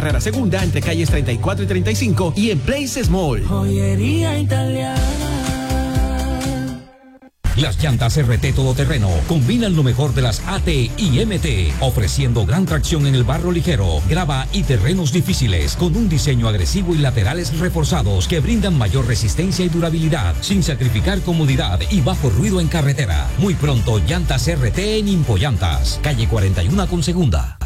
carrera segunda entre calles 34 y 35 y en Place Mall. Joyería italiana. Las llantas RT Todoterreno combinan lo mejor de las AT y MT, ofreciendo gran tracción en el barro ligero, grava y terrenos difíciles, con un diseño agresivo y laterales reforzados que brindan mayor resistencia y durabilidad, sin sacrificar comodidad y bajo ruido en carretera. Muy pronto, llantas RT en Impollantas, calle 41 con segunda.